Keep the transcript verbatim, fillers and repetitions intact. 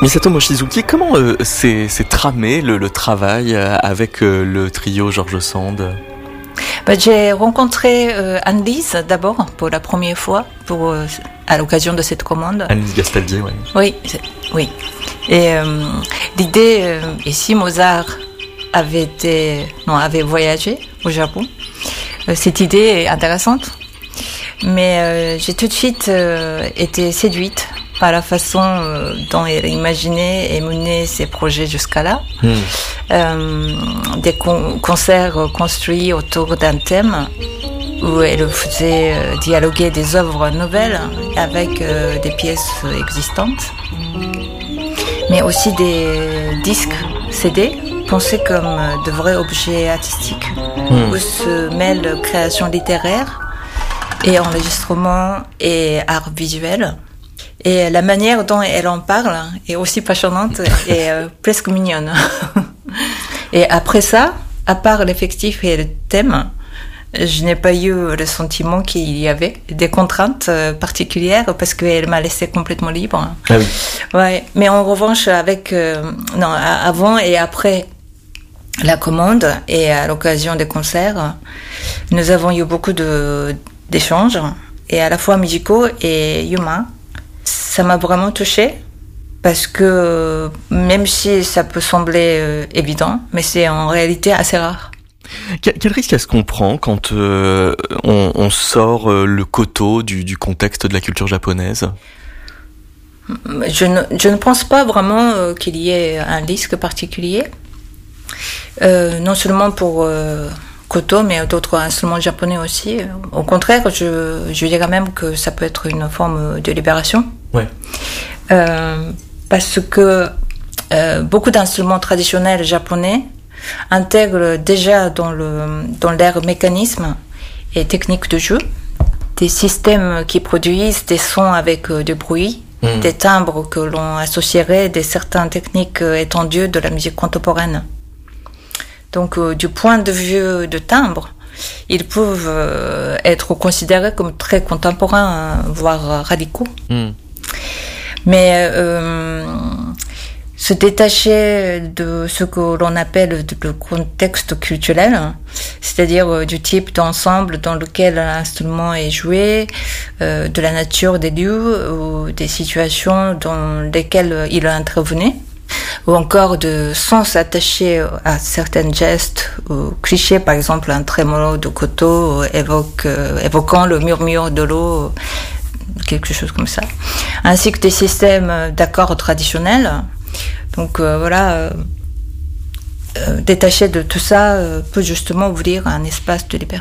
Misato Mochizuki, comment euh, s'est, s'est tramé le, le travail euh, avec euh, le trio George Sand? Ben, j'ai rencontré euh, Anne-Lise d'abord pour la première fois pour, euh, à l'occasion de cette commande. Anne-Lise Gastaldier, oui. Oui, oui. Et euh, l'idée, euh, ici, Mozart avait, été, non, avait voyagé au Japon. Euh, cette idée est intéressante, mais euh, j'ai tout de suite euh, été séduite par la façon euh, dont elle imaginait et menait ses projets jusqu'à là. Mmh. Euh, des con- concerts construits autour d'un thème où elle faisait euh, dialoguer des œuvres nouvelles avec euh, des pièces existantes, mais aussi des disques C D pensés comme de vrais objets artistiques mmh. où se mêlent création littéraire et enregistrement et art visuel. Et la manière dont elle en parle est aussi passionnante et euh, presque mignonne. Et après ça, à part l'effectif et le thème, je n'ai pas eu le sentiment qu'il y avait des contraintes particulières parce qu'elle m'a laissé complètement libre. Ah oui. Ouais. Mais en revanche, avec euh, non, avant et après la commande et à l'occasion des concerts, nous avons eu beaucoup de d'échanges et à la fois musicaux et humains. Ça m'a vraiment touchée parce que même si ça peut sembler euh, évident, mais c'est en réalité assez rare. Quel, quel risque est-ce qu'on prend quand euh, on, on sort euh, le koto du, du contexte de la culture japonaise ? Je ne, je ne pense pas vraiment euh, qu'il y ait un risque particulier. Euh, non seulement pour euh, koto, mais d'autres instruments japonais aussi. Au contraire, je, je dirais même que ça peut être une forme de libération. Ouais. Euh, parce que euh, beaucoup d'instruments traditionnels japonais intègrent déjà dans, le, dans leur mécanisme et technique de jeu des systèmes qui produisent des sons avec euh, du bruit, mmh. des timbres que l'on associerait à certaines techniques étendues de la musique contemporaine. Donc, euh, du point de vue de timbre, ils peuvent euh, être considérés comme très contemporains, voire radicaux. Mmh. Mais euh, se détacher de ce que l'on appelle le contexte culturel, c'est-à-dire du type d'ensemble dans lequel l'instrument est joué, euh, de la nature des lieux ou des situations dans lesquelles il a intervenu, ou encore de sens attachés à certains gestes ou clichés, par exemple un trémolo de koto évoque, euh, évoquant le murmure de l'eau, quelque chose comme ça, ainsi que des systèmes d'accords traditionnels. Donc euh, voilà, euh, euh, détacher de tout ça euh, peut justement ouvrir un espace de liberté.